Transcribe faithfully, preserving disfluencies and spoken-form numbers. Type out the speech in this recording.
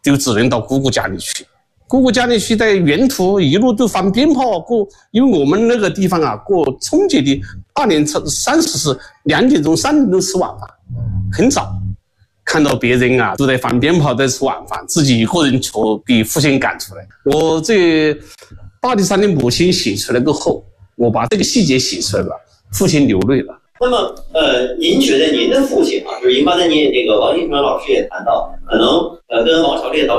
就只能到姑姑家里去。姑姑家里去，在沿途一路都放鞭炮过，因为我们那个地方啊，过春节的大年三十是两点钟、三点钟吃晚饭，很早。看到别人啊都在放鞭炮，在吃晚饭，自己一个人却给父亲赶出来。我这大地上的母亲写出来过后，我把这个细节写出来了，父亲流泪了。 那么，呃，您觉得您的父亲啊，就是一般的您这个王新成老师也谈到，可能呃跟王朝烈导